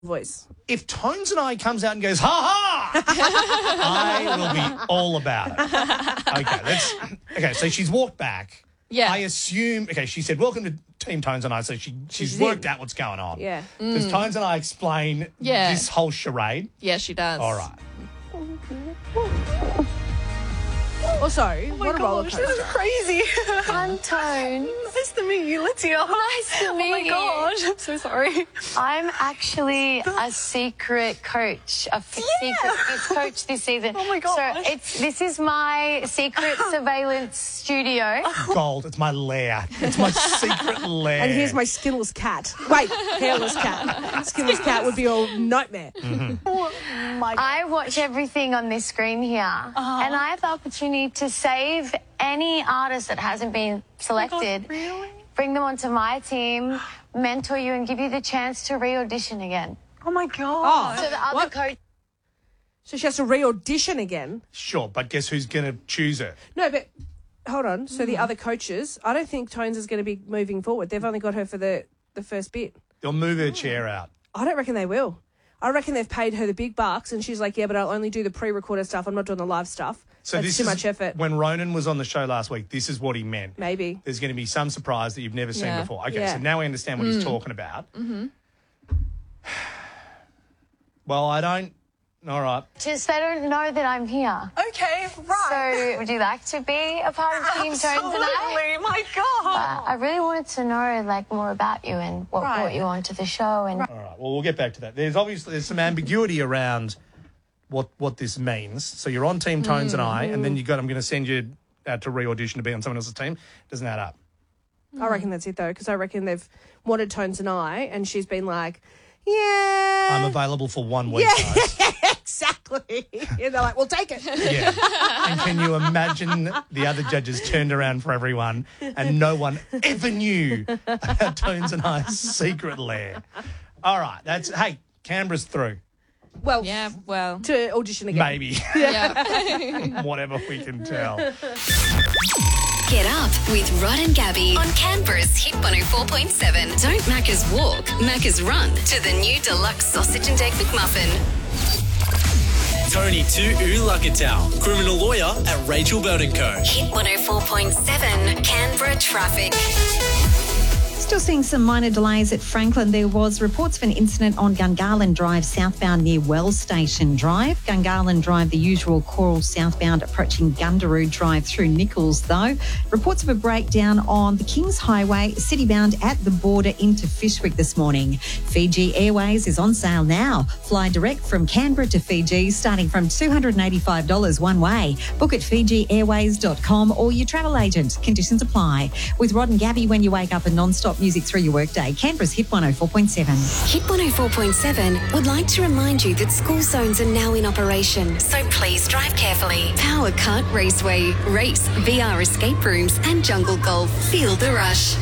voice. If Tones and I comes out and goes, ha ha, I will be all about it. Okay, so she's walked back. Yeah. I assume, she said, welcome to Team Tones and I, so she's worked out what's going on. Yeah. Does Tones and I explain this whole charade? Yeah, she does. All right. Oh, sorry. What a roller coaster. This is crazy. I'm Tone. Nice to meet you, Lydia. Nice to meet you. Oh my gosh, I'm so sorry. I'm actually a secret coach, secret coach this season. Oh my gosh. So this is my secret surveillance studio. Gold, it's my lair. It's my secret lair. And here's my skinless cat. Wait, hairless cat. Skinless cat would be a nightmare. Oh my God. I watch everything on this screen here, and I have the opportunity to save any artist that hasn't been selected. Really? Bring them onto my team, mentor you, and give you the chance to re-audition again. Oh my God. So the other coach. So she has to re-audition again? Sure, but guess who's going to choose her? No, but hold on. So the other coaches, I don't think Tones is going to be moving forward. They've only got her for the first bit. They'll move her chair out. I don't reckon they will. I reckon they've paid her the big bucks and she's like, yeah, but I'll only do the pre-recorded stuff. I'm not doing the live stuff. So That's this too is much effort. When Ronan was on the show last week, this is what he meant. Maybe. There's going to be some surprise that you've never seen Yeah. before. Okay, Yeah. so now we understand what he's talking about. Mm-hmm. Well, I don't... All right. Just they don't know that I'm here. Okay, right. So would you like to be a part of Team Tones and I? Absolutely, my God. I really wanted to know more about you and what brought you onto the show. And All right, well, we'll get back to that. There's some ambiguity around what this means. So you're on Team Tones and I, and then I'm going to send you out to re-audition to be on someone else's team. Doesn't add up. I reckon that's it, though, because I reckon they've wanted Tones and I, and she's been like, yeah. I'm available for 1 week, Yeah, guys. exactly. And they're like, we'll take it. Yeah. And can you imagine the other judges turned around for everyone and no one ever knew about Tones and I's secret lair? All right. Hey, Canberra's through. Well, Yeah, well. to audition again. Maybe. Yeah. Whatever we can tell. Get up with Rod and Gabby on Canberra's Hit 104.7. Don't Macca's walk, Macca's run to the new deluxe sausage and egg McMuffin. Tony Tu'u-Lukatau, criminal lawyer at Rachel Burton Co. Hit 104.7 Canberra traffic. Still seeing some minor delays at Franklin. There was reports of an incident on Gungahlin Drive southbound near Wells Station Drive. Gungahlin Drive, the usual Coral southbound approaching Gundaroo Drive through Nichols, though. Reports of a breakdown on the Kings Highway, citybound at the border into Fishwick this morning. Fiji Airways is on sale now. Fly direct from Canberra to Fiji, starting from $285 one way. Book at FijiAirways.com or your travel agent. Conditions apply. With Rod and Gabby when you wake up and non-stop music through your workday. Canberra's Hit 104.7. Hit 104.7 would like to remind you that school zones are now in operation, so please drive carefully. Power Cut Raceway, race, VR escape rooms and jungle golf. Feel the rush.